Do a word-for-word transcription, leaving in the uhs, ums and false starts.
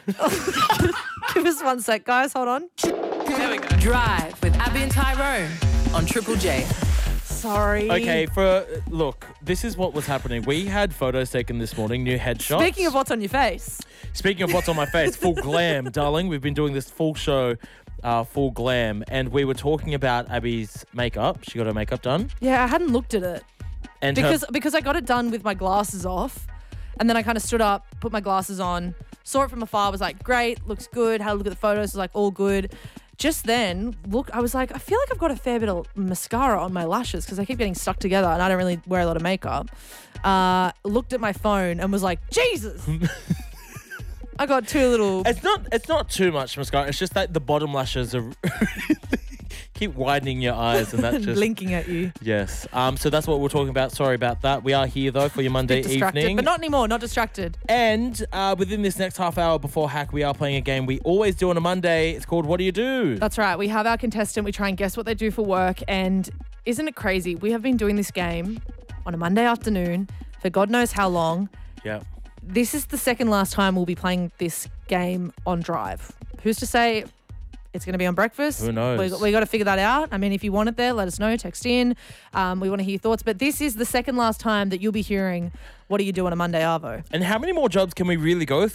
Give us one sec, guys. Hold on. There we go. Drive with Abby and Tyrone on Triple J. Sorry. Okay, for look, this is what was happening. We had photos taken this morning, new headshots. Speaking of what's on your face. Speaking of what's on my face, full glam, darling. We've been doing this full show, uh, full glam, and we were talking about Abby's makeup. She got her makeup done. Yeah, I hadn't looked at it. And Because her, because I got it done with my glasses off, and then I kind of stood up, put my glasses on, saw it from afar, was like, great, looks good. Had a look at the photos, was like, all good. Just then, look, I was like, I feel like I've got a fair bit of mascara on my lashes because they keep getting stuck together, and I don't really wear a lot of makeup. Uh, looked at my phone and was like, Jesus. I got two little. it's not it's not too much mascara. It's just that the bottom lashes are keep widening your eyes, and that just blinking at you. yes. Um. So that's what we're talking about. Sorry about that. We are here though for your Monday Bit distracted, evening. but not anymore. Not distracted. And uh, within this next half hour before Hack, we are playing a game we always do on a Monday. It's called What Do You Do? That's right. We have our contestant. We try and guess what they do for work. And isn't it crazy? We have been doing this game on a Monday afternoon for God knows how long. Yeah. This is the second last time we'll be playing this game on Drive. Who's to say it's going to be on breakfast? Who knows? We, we got to figure that out. I mean, if you want it there, let us know. Text in. Um, we want to hear your thoughts. But this is the second last time that you'll be hearing What Do You Do on a Monday, Arvo? And how many more jobs can we really go